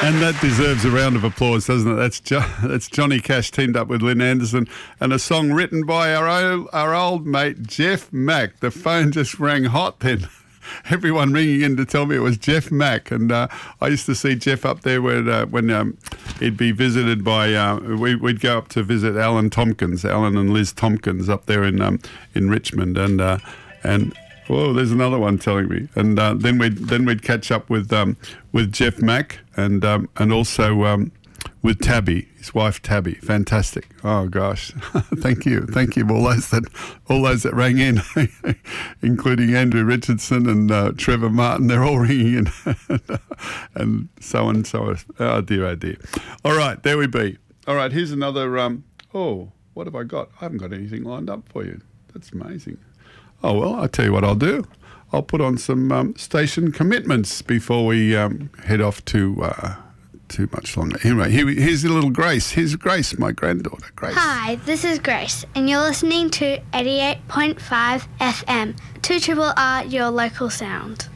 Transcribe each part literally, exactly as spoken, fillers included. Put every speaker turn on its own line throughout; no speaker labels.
And that deserves a round of applause, doesn't it? That's jo- that's Johnny Cash teamed up with Lynn Anderson, and a song written by our old, our old mate Jeff Mack. The phone just rang hot then. Everyone ringing in to tell me it was Jeff Mack, and uh, I used to see Jeff up there when uh, when um, he'd be visited by. Uh, we, we'd go up to visit Alan Tompkins, Alan and Liz Tompkins, up there in um, in Richmond, and uh, and. Whoa, there's another one telling me, and uh, then we'd then we'd catch up with um, with Jeff Mack and um, and also um, with Tabby, his wife Tabby. Fantastic! Oh gosh, thank you, thank you, all those that all those that rang in, including Andrew Richardson and uh, Trevor Martin. They're all ringing in, and so on, so on. Oh dear, oh dear. All right, there we be. All right, here's another. Um, oh, what have I got? I haven't got anything lined up for you. That's amazing. Oh, well, I'll tell you what I'll do. I'll put on some um, station commitments before we um, head off to uh, too much longer. Anyway, here, here's a little Grace. Here's Grace, my granddaughter, Grace.
Hi, this is Grace, and you're listening to eighty-eight point five F M, two Triple R, your local sound.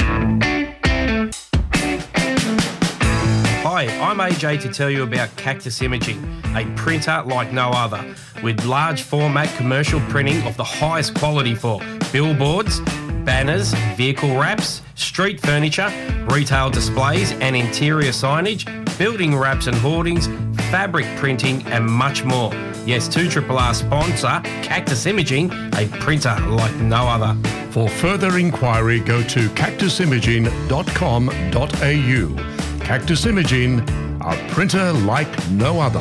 Hi, I'm A J to tell you about Cactus Imaging, a printer like no other, with large format commercial printing of the highest quality for billboards, banners, vehicle wraps, street furniture, retail displays and interior signage, building wraps and hoardings, fabric printing and much more. Yes, two R R sponsor, Cactus Imaging, a printer like no other.
For further inquiry, go to cactus imaging dot com dot a u. Cactus Imaging, a printer like no other.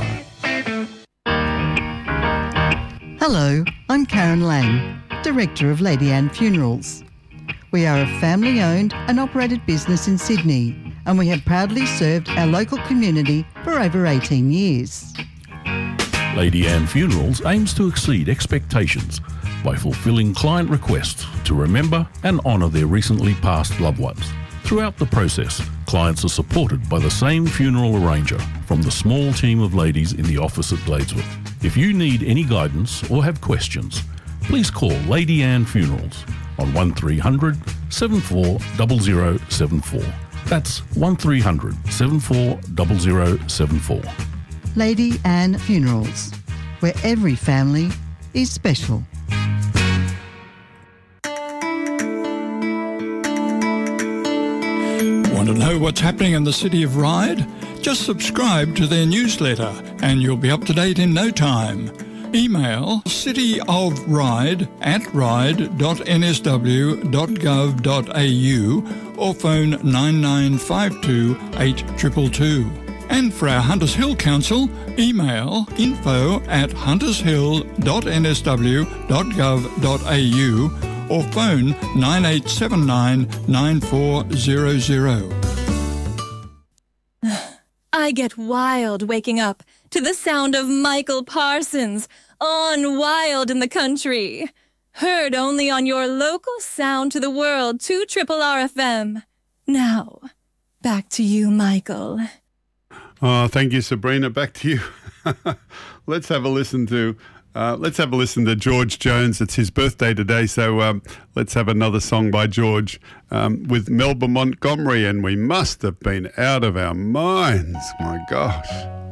Hello, I'm Karen Lang, Director of Lady Anne Funerals. We are a family-owned and operated business in Sydney, and we have proudly served our local community for over eighteen years.
Lady Anne Funerals aims to exceed expectations by fulfilling client requests to remember and honour their recently passed loved ones. Throughout the process, clients are supported by the same funeral arranger from the small team of ladies in the office at Bladesworth. If you need any guidance or have questions, please call Lady Anne Funerals on one three hundred, seven four zero zero seven four. That's one three hundred, seven four zero zero seven four.
Lady Anne Funerals, where every family is special.
Want to know what's happening in the city of Ryde? Just subscribe to their newsletter and you'll be up to date in no time. Email cityofryde at ryde dot n s w dot gov dot a u or phone nine nine five two, eight two two two. And for our Hunters Hill Council, email info at hunters hill dot n s w dot gov dot a u or phone nine eight seven nine, nine four zero zero.
I get wild waking up to the sound of Michael Parsons on Wild in the Country. Heard only on your local sound to the world, two Triple R F M. Now, back to you, Michael.
Oh, thank you, Sabrina. Back to you. Let's have a listen to uh, let's have a listen to George Jones. It's his birthday today, so um, let's have another song by George um, with Melba Montgomery, and we must have been out of our minds. My gosh.